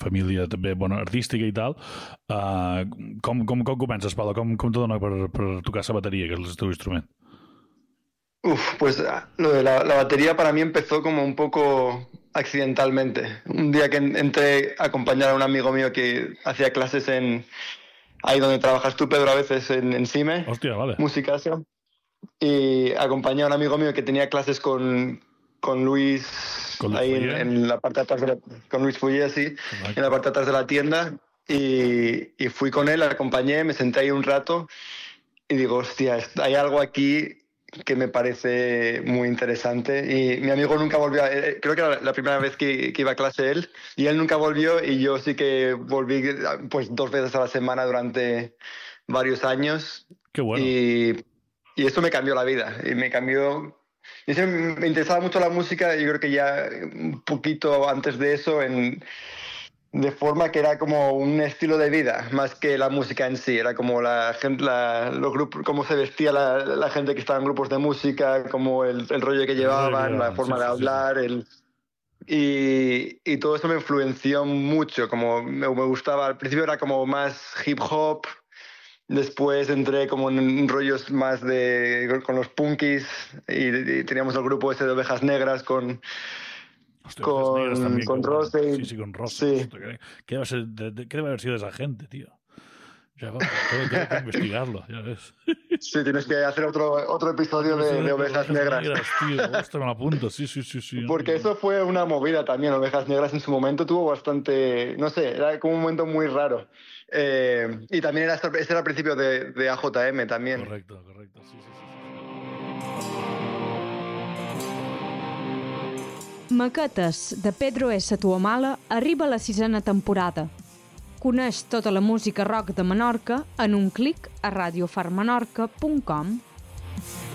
família també bona artística i tal. Com comences, Pablo? Com te dona per tocar la bateria, que és el teu instrument? Pues lo de la batería para mí empezó como un poco accidentalmente. Un día que entré a acompañar a un amigo mío que hacía clases ahí donde trabajas tú, Pedro, a veces en CIME. Hostia, vale. Musicasia. Y acompañé a un amigo mío que tenía clases con Luis, ahí en la parte de atrás con Luis Fouillé, sí, en la parte de atrás de la tienda. Y fui con él, le acompañé, me senté ahí un rato y digo, hostia, hay algo aquí que me parece muy interesante. Y mi amigo nunca volvió, creo que era la primera vez que iba a clase él, y él nunca volvió, y yo sí que volví pues 2 veces a la semana durante varios años. Qué bueno. Y eso me cambió la vida, y me cambió... Yo siempre me interesaba mucho la música, y yo creo que ya un poquito antes de eso, de forma que era como un estilo de vida, más que la música en sí. Era como la gente, los grupos, cómo se vestía la gente que estaba en grupos de música, como el rollo que llevaban, la forma de hablar, y todo eso me influenció mucho. Como me gustaba, al principio era como más hip hop, después entré como en rollos más con los punkis, y teníamos el grupo ese de Ovejas Negras con Rose. Sí, con Rose. Sí. ¿Qué debe haber sido de esa gente, tío? Ya, tengo que investigarlo, ya ves. Sí, tienes que hacer otro episodio de Ovejas Negras. Tío, hostia, me lo apunto, sí. Porque eso fue una movida también. Ovejas Negras en su momento tuvo bastante, no sé, era como un momento muy raro. Y también ese era el principio de AJM también. Correcto, sí. Maquetes de Pedro S. Tuamala arriba a la 6ª temporada. Coneix tota la música rock de Menorca en un clic a radiofarmenorca.com.